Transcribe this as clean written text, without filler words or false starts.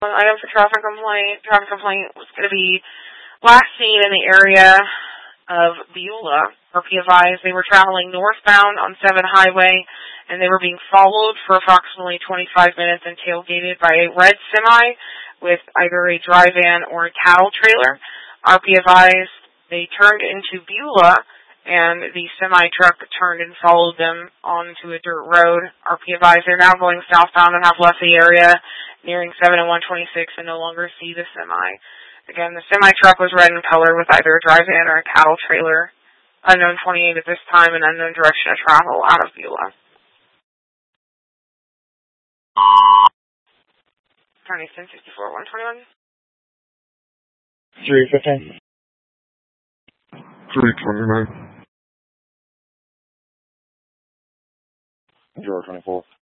An item for traffic complaint. Traffic complaint was going to be last seen in the area of Beulah. RP they were traveling northbound on 7 Highway, and they were being followed for approximately 25 minutes and tailgated by a red semi with either a dry van or a cattle trailer. RP they turned into Beulah, and the semi-truck turned and followed them onto a dirt road. RP they're now going southbound and have left the area, nearing 7 and 126, and no longer see the semi. Again, the semi-truck was red in color with either a dry van or a cattle trailer. Unknown 28 at this time, and unknown direction of travel out of Beulah. Attorney 1064, 121. 315. 329. 024.